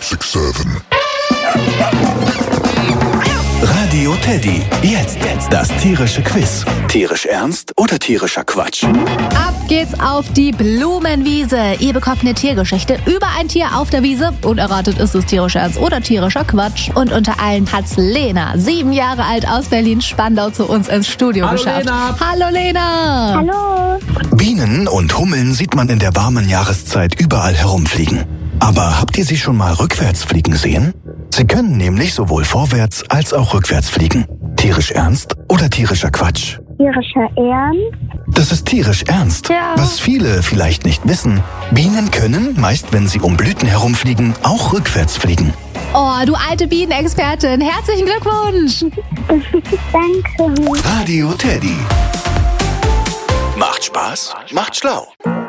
106.7. Radio Teddy. Jetzt das tierische Quiz. Tierisch ernst oder tierischer Quatsch? Ab geht's auf die Blumenwiese. Ihr bekommt eine Tiergeschichte über ein Tier auf der Wiese und erratet, ist es tierisch ernst oder tierischer Quatsch. Und unter allen hat's Lena, 7 Jahre alt aus Berlin-Spandau, zu uns ins Studio geschafft. Lena. Hallo Lena! Hallo. Bienen und Hummeln sieht man in der warmen Jahreszeit überall herumfliegen. Aber habt ihr sie schon mal rückwärts fliegen sehen? Sie können nämlich sowohl vorwärts als auch rückwärts fliegen. Tierisch ernst oder tierischer Quatsch? Tierischer Ernst. Das ist tierisch ernst. Ja. Was viele vielleicht nicht wissen: Bienen können, meist wenn sie um Blüten herumfliegen, auch rückwärts fliegen. Oh, du alte Bienenexpertin, herzlichen Glückwunsch! Danke. Radio Teddy. Macht Spaß, macht schlau.